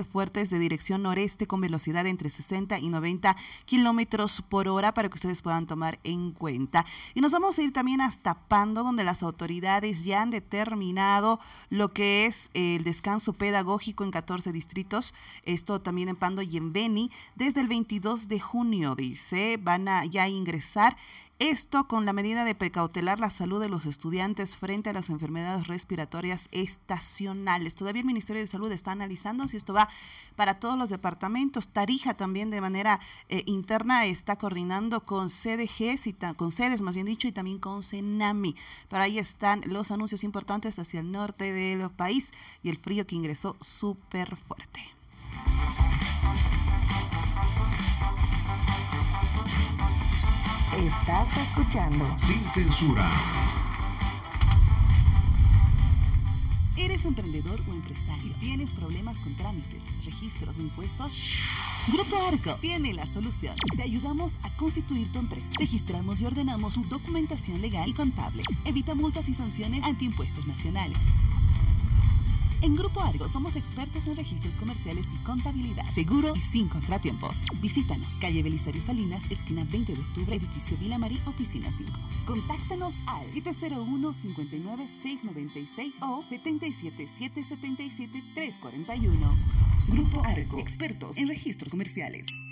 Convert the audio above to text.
fuertes de dirección noreste con velocidad entre 60 y 90 kilómetros por hora para que ustedes puedan tomar en cuenta. Y nos vamos a ir también hasta Pando, donde las autoridades ya han determinado lo que es el descanso pedagógico en 14 distritos. Esto también en Pando y en Beni. Desde el 22 de junio, dice, van a ya ingresar. Esto con la medida de precautelar la salud de los estudiantes frente a las enfermedades respiratorias estacionales. Todavía el Ministerio de Salud está analizando si esto va para todos los departamentos. Tarija también de manera interna está coordinando con CDGs, con sedes más bien dicho, y también con CENAMI. Pero ahí están los anuncios importantes hacia el norte del país y el frío que ingresó súper fuerte. Estás escuchando Sin Censura. ¿Eres emprendedor o empresario? ¿Tienes problemas con trámites, registros o impuestos? Grupo Arco tiene la solución. Te ayudamos a constituir tu empresa. Registramos y ordenamos su documentación legal y contable. Evita multas y sanciones ante impuestos nacionales. En Grupo Argo somos expertos en registros comerciales y contabilidad, seguro y sin contratiempos. Visítanos, calle Belisario Salinas, esquina 20 de octubre, edificio Vila Marí, oficina 5. Contáctanos al 701-59696 o 777-777-341. Grupo Argo, expertos en registros comerciales.